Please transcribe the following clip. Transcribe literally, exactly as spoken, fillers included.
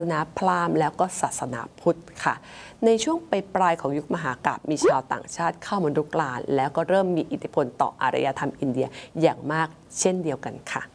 ศาสนาพราหมณ์แล้วก็ศาสนาพุทธค่ะในช่วงปลายปลายของยุคมหากาพย์มีชาวต่างชาติเข้ามารุกรานแล้วก็เริ่มมีอิทธิพลต่ออารยธรรมอินเดียอย่างมากเช่นเดียวกันค่ะ